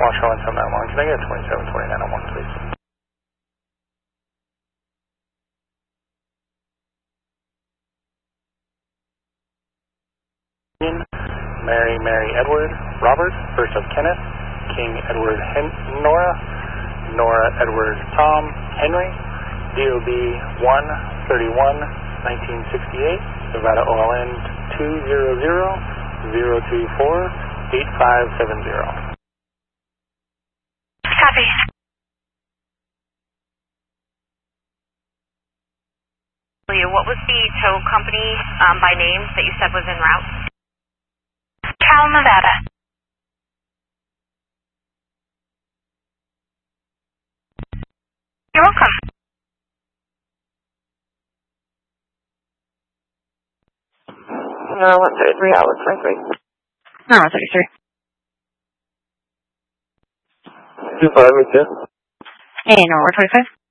Washoe 1791. Can I get 272901, please? Mary, Mary Edward, Robert, first of Kenneth, King Edward Nora, Nora Edward Tom, Henry, DOB 131-1968, Nevada OLN 200-024-8570. Copy. What was the tow company by name that you said was en route? Cal, Nevada. You're welcome. No, 133 hours, 23. No, 133. 25, me too. And no, 25.